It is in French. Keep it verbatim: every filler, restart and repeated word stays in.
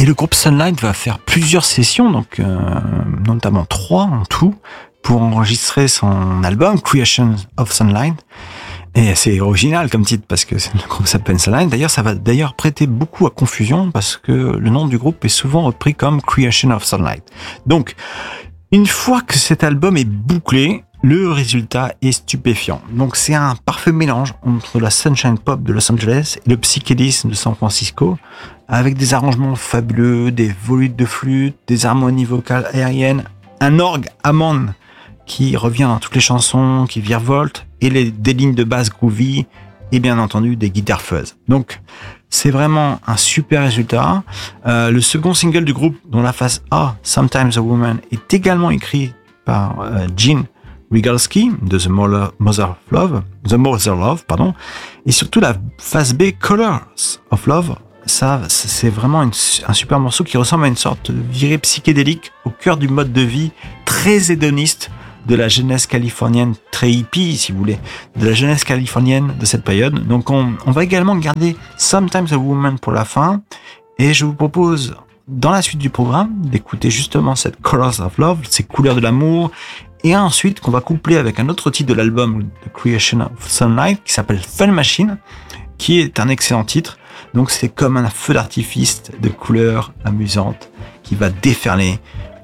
le groupe Sunlight va faire plusieurs sessions, donc euh, notamment trois en tout, pour enregistrer son album Creation of Sunlight. Et c'est original comme titre parce que le groupe s'appelle Sunlight. D'ailleurs, ça va d'ailleurs prêter beaucoup à confusion parce que le nom du groupe est souvent repris comme Creation of Sunlight. Donc, une fois que cet album est bouclé, le résultat est stupéfiant. Donc, c'est un parfait mélange entre la sunshine pop de Los Angeles et le psychédélisme de San Francisco, avec des arrangements fabuleux, des volutes de flûte, des harmonies vocales aériennes, un orgue Hammond qui revient dans toutes les chansons, qui virevolte, et les, des lignes de basse groovy, et bien entendu des guitares fuzz. Donc, c'est vraiment un super résultat. Euh, le second single du groupe, dont la face A, Sometimes a Woman, est également écrit par euh, Gene Rigalski, de The Mother of Love, The Mother Love, pardon, et surtout la face B, Colors of Love. Ça, c'est vraiment une, un super morceau qui ressemble à une sorte de virée psychédélique au cœur du mode de vie très hédoniste de la jeunesse californienne, très hippie si vous voulez, de la jeunesse californienne de cette période. Donc on, on va également garder Sometimes a Woman pour la fin, et je vous propose dans la suite du programme d'écouter justement cette Colors of Love, ces couleurs de l'amour, et ensuite qu'on va coupler avec un autre titre de l'album The Creation of Sunlight qui s'appelle Fun Machine, qui est un excellent titre. Donc c'est comme un feu d'artifice de couleurs amusantes qui va déferler